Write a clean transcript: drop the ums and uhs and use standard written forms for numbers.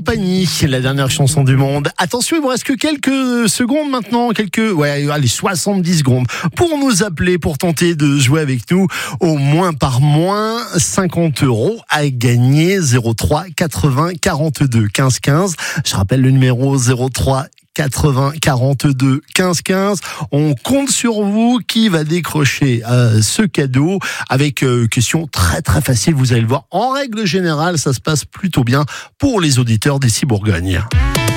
compagnie, la dernière chanson du monde. Attention, il vous reste que quelques secondes maintenant, allez, 70 secondes pour nous appeler, pour tenter de jouer avec nous au moins par moins 50 € à gagner. 03 80 42 15 15. Je rappelle le numéro 03 80 42 15 15. On compte sur vous. Qui va décrocher ce cadeau avec question très très facile, vous allez le voir. En règle générale, ça se passe plutôt bien pour les auditeurs d'ici Bourgogne.